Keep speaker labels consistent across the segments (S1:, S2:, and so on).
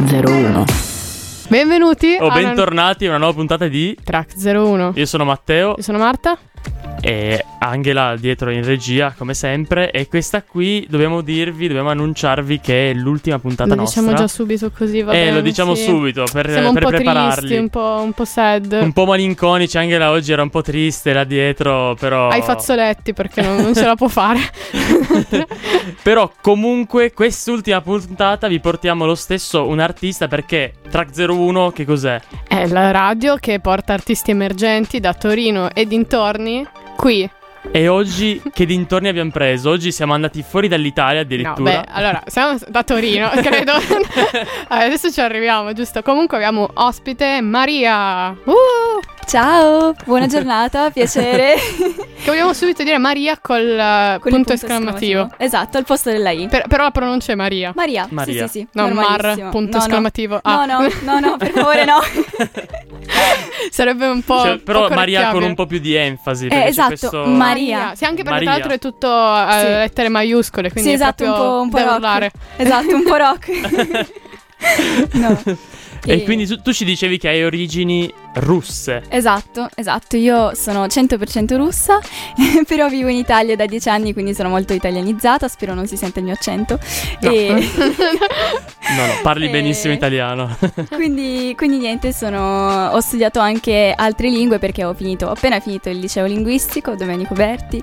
S1: 01.
S2: Benvenuti
S3: o bentornati a una nuova puntata di
S2: Track 01.
S3: Io sono Matteo.
S2: Io sono Marta.
S3: E Angela dietro in regia come sempre. E questa qui dobbiamo annunciarvi che è l'ultima puntata nostra.
S2: Lo diciamo già subito così, va bene.
S3: Lo diciamo
S2: sì.
S3: subito per
S2: Siamo un po'
S3: prepararli.
S2: tristi, un po' sad.
S3: Un po' malinconici. Angela oggi era un po' triste là dietro, però
S2: Ai fazzoletti perché non ce la può fare.
S3: Però comunque quest'ultima puntata vi portiamo lo stesso un artista, perché Track 01 che cos'è?
S2: È la radio che porta artisti emergenti da Torino e dintorni qui.
S3: E oggi che dintorni abbiamo preso? Oggi siamo andati fuori dall'Italia addirittura.
S2: No, allora, siamo da Torino, credo. Adesso ci arriviamo, giusto? Comunque abbiamo ospite Maria.
S4: Ciao, buona giornata, piacere.
S2: Che vogliamo subito dire Maria col punto esclamativo.
S4: Esatto, al posto della I.
S2: Però la pronuncia è Maria.
S4: Maria.
S3: Maria.
S4: Sì.
S2: No, Mar,
S4: normalissimo.
S2: punto esclamativo.
S4: No, per favore no.
S2: Sarebbe un po'.
S3: Però
S2: po'
S3: Maria con
S2: correcchiabile.
S3: un po' più di enfasi. Perché
S4: Esatto,
S3: c'è questo...
S4: Maria.
S2: Sì, anche perché
S3: Maria.
S2: tra l'altro è tutto
S4: Sì.
S2: lettere maiuscole, quindi
S4: Sì, esatto,
S2: è proprio
S4: un po'
S2: da
S4: rock.
S2: urlare.
S4: Esatto, un po' rock. No.
S3: E quindi tu ci dicevi che hai origini russe.
S4: Esatto, io sono 100% russa, però vivo in Italia da 10 anni, quindi sono molto italianizzata, spero non si senta il mio accento.
S3: No.
S4: E...
S3: No, parli benissimo italiano.
S4: Quindi niente, ho studiato anche altre lingue perché ho appena finito il liceo linguistico, Domenico Berti.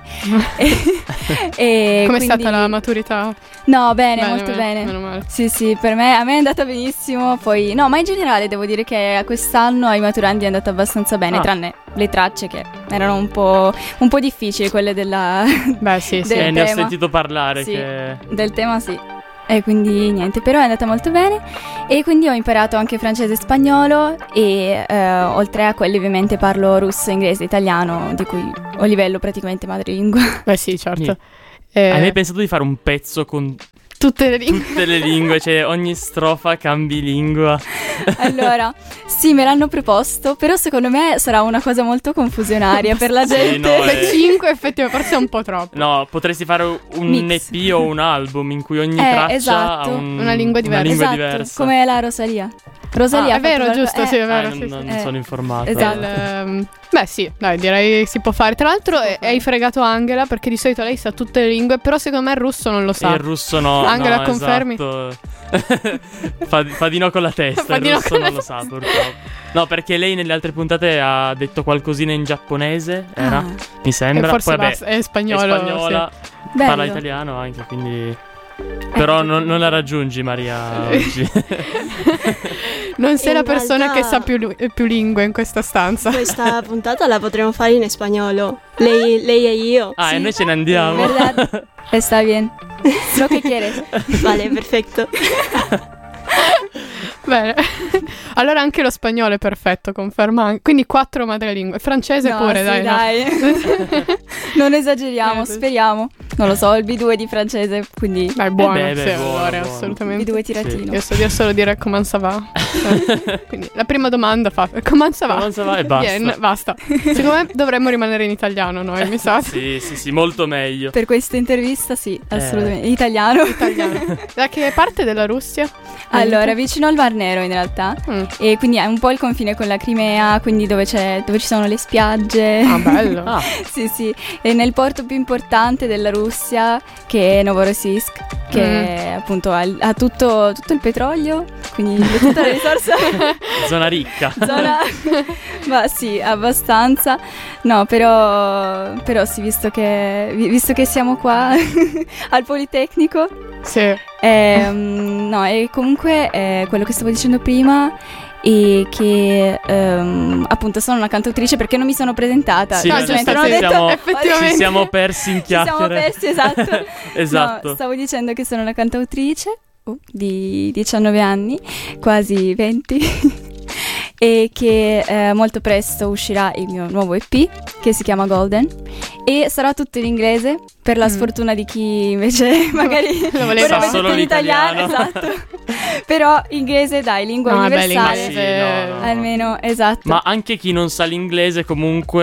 S2: Com'è stata la maturità?
S4: No, bene, molto bene.
S2: Meno male.
S4: Sì, a me è andata benissimo, poi no, ma in generale devo dire che quest'anno ai maturandi è andata abbastanza bene, tranne le tracce che erano un po' difficili, quelle della
S2: Beh, sì.
S3: Ne ho sentito parlare
S4: sì,
S3: che...
S4: del tema, sì. E quindi niente, però è andata molto bene. E quindi ho imparato anche francese e spagnolo. E oltre a quelli ovviamente parlo russo, inglese, italiano, di cui ho livello praticamente madrelingua.
S2: Beh, sì, certo.
S3: Hai mai pensato di fare un pezzo con
S2: tutte le lingue?
S3: Tutte le lingue, cioè ogni strofa cambi lingua.
S4: Allora, sì, me l'hanno proposto, però secondo me sarà una cosa molto confusionaria per la gente.
S3: No,
S2: Le 5 effettivamente forse è un po' troppo.
S3: No, potresti fare un
S4: Mix.
S3: EP o un album in cui ogni traccia
S4: esatto.
S3: ha
S2: una lingua diversa.
S3: Una lingua
S4: Esatto,
S3: diversa.
S4: come la Rosalia.
S2: È vero, giusto, sì, è vero.
S3: Non sono informato.
S4: Esatto.
S2: Beh sì, dai, direi si può fare. Tra l'altro hai fregato Angela perché di solito lei sa tutte le lingue, però secondo me il russo non lo sa.
S3: Il russo no.
S2: Angela,
S3: no,
S2: confermi?
S3: Esatto. fa di no con la testa, il russo non lo sa purtroppo. No, perché lei nelle altre puntate ha detto qualcosina in giapponese, era, mi sembra.
S2: E forse
S3: poi
S2: è spagnolo.
S3: è spagnola,
S4: Sì.
S3: parla
S4: Bello.
S3: italiano anche, quindi... Però non la raggiungi, Maria, oggi.
S2: Non sei
S5: In
S2: la persona
S5: realtà-
S2: che sa più lingue in questa stanza.
S5: Questa puntata la potremo fare in spagnolo. Lei e io.
S3: E noi ce ne andiamo.
S4: ¿Verdad? Está bien. Lo que quieres.
S5: Vale, perfetto.
S2: Bene. Allora anche lo spagnolo è perfetto, conferma. Quindi 4 madrelingue. Francese
S4: No,
S2: pure,
S4: sì,
S2: dai.
S4: dai. Non esageriamo,
S2: Sì.
S4: speriamo. Non lo so, il B2 di francese, quindi
S2: Dai, buono,
S3: beh,
S2: sì,
S3: buono,
S2: allora,
S3: buono.
S2: assolutamente.
S4: B2 tiratino.
S2: Io so dire solo dire comment ça va. Quindi la prima domanda fa comment ça va?
S3: Comment ça va e basta.
S2: Bien, basta. Secondo me dovremmo rimanere in italiano noi, mi sa.
S3: Sì, molto meglio.
S4: Per questa intervista sì, assolutamente. Italiano.
S2: Italiano. Da che parte della Russia?
S4: Allora, vicino al Mar Nero in realtà. E quindi è un po' il confine con la Crimea, quindi dove ci sono le spiagge.
S2: Ah, bello.
S4: Sì. E nel porto più importante della Russia, che è Novorossiysk, che appunto ha tutto il petrolio, quindi tutta la risorsa.
S3: Zona ricca.
S4: Ma sì, abbastanza. No, però sì, visto che siamo qua al Politecnico.
S2: Sì.
S4: No, e comunque quello che stavo dicendo prima è che appunto sono una cantautrice perché non mi sono presentata.
S3: Sì,
S4: Semplicemente non ho
S2: effettivamente.
S3: Ci siamo persi in
S4: Ci siamo
S3: chiacchiere.
S4: persi, esatto.
S3: Esatto.
S4: No, stavo dicendo che sono una cantautrice di 19 anni, quasi 20. E che molto presto uscirà il mio nuovo EP che si chiama Golden e sarà tutto in inglese per la sfortuna di chi invece magari
S2: Lo voleva.
S3: Sa
S4: vorrebbe
S3: solo
S4: tutto in italiano, esatto. Però inglese, dai, lingua
S2: No, vabbè,
S4: universale.
S2: l'inglese-
S3: Sì, no.
S4: Almeno, esatto.
S3: Ma anche chi non sa l'inglese comunque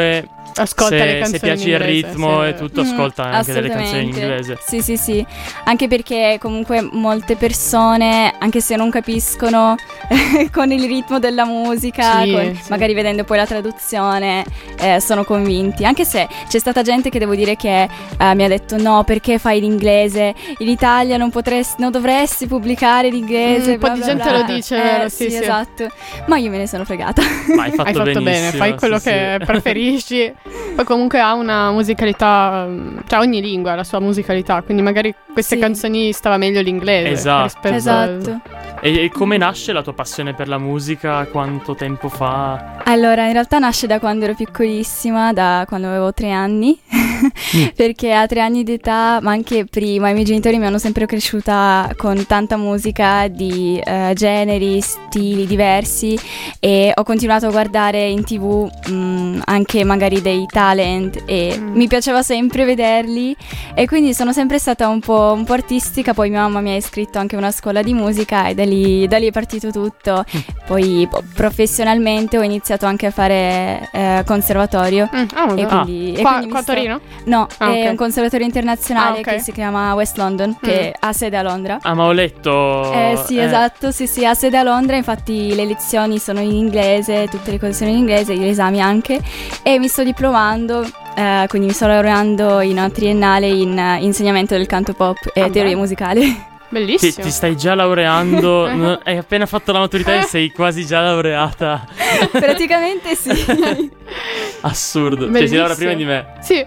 S2: ascolta le canzoni
S3: se piace
S2: in
S3: il
S2: inglese,
S3: ritmo
S2: sì.
S3: e tutto, ascolta anche delle canzoni in
S4: Assolutamente.
S3: inglese.
S4: Sì, anche perché comunque molte persone, anche se non capiscono con il ritmo della musica,
S2: Sì.
S4: magari vedendo poi la traduzione, sono convinti. Anche se c'è stata gente che devo dire che mi ha detto no, perché fai l'inglese? In Italia non dovresti pubblicare l'inglese.
S2: Un po'
S4: bla
S2: di
S4: bla
S2: gente
S4: bla.
S2: lo dice, vero? Sì,
S4: esatto. Ma io me ne sono fregata.
S3: Ma hai fatto,
S2: Hai fatto bene,
S3: benissimo,
S2: fai quello
S3: sì,
S2: che
S3: sì.
S2: preferisci. Poi comunque ha una musicalità, cioè ogni lingua ha la sua musicalità, quindi magari queste
S4: Sì.
S2: canzoni stava meglio l'inglese
S3: Esatto.
S2: rispetto
S4: Esatto.
S3: E come nasce la tua passione per la musica? Quanto tempo fa?
S4: Allora, in realtà nasce da quando ero piccolissima, da quando avevo 3 anni, perché a 3 anni di età, ma anche prima, i miei genitori mi hanno sempre cresciuta con tanta musica di generi, stili diversi, e ho continuato a guardare in TV anche magari dei talent e mi piaceva sempre vederli, e quindi sono sempre stata un po' artistica. Poi mia mamma mi ha iscritto anche a una scuola di musica e da lì è partito tutto. Poi professionalmente ho iniziato anche a fare conservatorio.
S2: vabbè.
S4: E quindi,
S2: Qua
S4: mi
S2: a
S4: sto-
S2: Torino?
S4: No,
S2: Ah,
S4: è
S2: ok.
S4: un conservatorio internazionale
S2: Ah, ok.
S4: che si chiama West London, che ha sede a Londra.
S3: Ah, ma ho letto...
S4: Sì, esatto, sì, ha sede a Londra, infatti le lezioni sono in inglese, tutte le cose sono in inglese, gli esami anche, e mi sto diplomando, quindi mi sto laureando in una triennale in insegnamento del canto pop e
S2: Ah,
S4: teoria
S2: beh.
S4: musicale.
S2: Bellissimo.
S3: Ti stai già laureando, hai appena fatto la maturità e sei quasi già laureata.
S4: Praticamente sì.
S3: Assurdo. Cioè, si
S2: Bellissimo.
S3: laurea prima di me.
S2: Sì.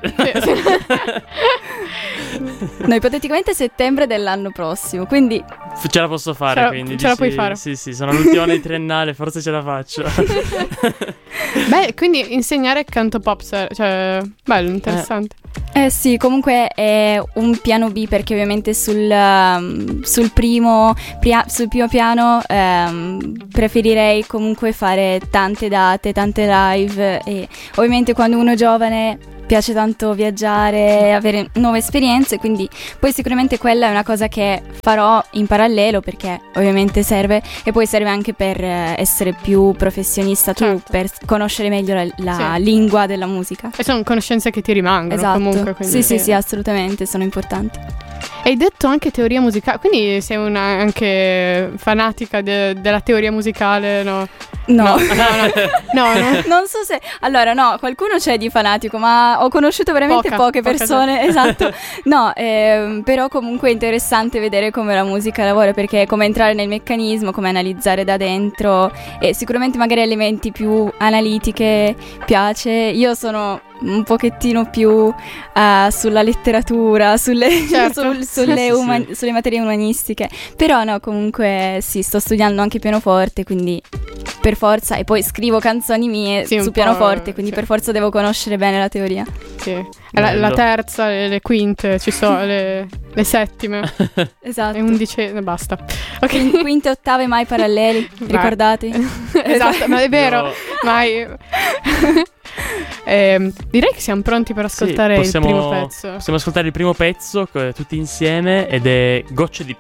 S4: No, ipoteticamente settembre dell'anno prossimo, quindi
S3: Ce la posso fare, quindi.
S2: ce la
S3: dici-
S2: puoi fare.
S3: Sì, sono all'ultimo anno di triennale, forse ce la faccio.
S2: Beh, quindi insegnare canto pop, cioè, bello, interessante.
S4: sì, comunque è un piano B, perché ovviamente sul primo piano preferirei comunque fare tante date, tante live, e ovviamente quando uno è giovane piace tanto viaggiare, avere nuove esperienze, quindi poi sicuramente quella è una cosa che farò in parallelo, perché ovviamente serve, e poi serve anche per essere più professionista tu,
S2: Certo.
S4: per conoscere meglio la
S2: Sì.
S4: lingua della musica.
S2: E sono conoscenze che ti rimangono
S4: Esatto,
S2: comunque. Quindi
S4: sì, assolutamente, sono importanti.
S2: Hai detto anche teoria musicale, quindi sei una anche fanatica della teoria musicale, no?
S4: No.
S2: No.
S4: Non so se... Allora, no, qualcuno c'è di fanatico, ma ho conosciuto veramente poche
S2: poca
S4: persone. Esatto. No, però comunque è interessante vedere come la musica lavora, perché è come entrare nel meccanismo, come analizzare da dentro, e sicuramente magari elementi più analitiche piace. Io sono un pochettino più sulla letteratura,
S2: Certo.
S4: sulle materie umanistiche. Però no, comunque sì, sto studiando anche pianoforte, quindi per forza, e poi scrivo canzoni mie
S2: Sì, un
S4: su
S2: po',
S4: pianoforte, quindi
S2: sì.
S4: per forza devo conoscere bene la teoria.
S2: Sì. La
S3: Bello.
S2: terza, le quinte, ci sono le settime,
S4: Esatto.
S2: e undicesime, basta. Ok.
S4: Quinte, ottave, mai paralleli, ricordate?
S2: Esatto, ma è vero.
S3: Io-
S2: Mai. Direi che siamo pronti per ascoltare
S3: Sì,
S2: il primo pezzo.
S3: Possiamo ascoltare il primo pezzo tutti insieme, ed è Gocce di